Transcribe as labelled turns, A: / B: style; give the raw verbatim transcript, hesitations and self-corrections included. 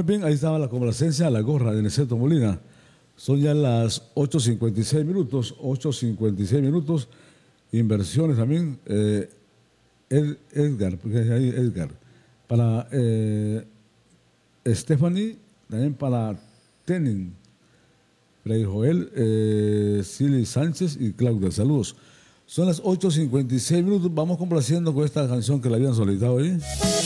A: bien, ahí estaba la complacencia, la gorra de Niceto Molina. Son ya las ocho cincuenta y seis minutos, ocho cincuenta y seis minutos. Inversiones también. Eh, Ed, Edgar, porque hay ahí Edgar. Para eh, Stephanie, también para Tenin. Freddy Joel, eh, Silly Sánchez y Claudia. Saludos. Son las ocho cincuenta y seis minutos. Vamos complaciendo con esta canción que le habían solicitado ahí.